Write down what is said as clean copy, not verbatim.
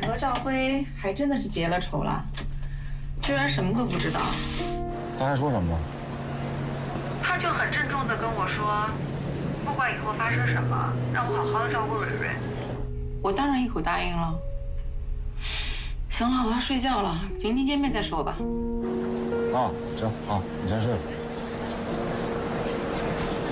和赵辉还真的是结了仇了，居然什么都不知道。 他还说什么了？ 他就很郑重地跟我说，不管以后发生什么，让我好好的照顾蕊蕊。我当然一口答应了。行了，我要睡觉了，明天见面再说吧。 啊，行，好，你先睡吧。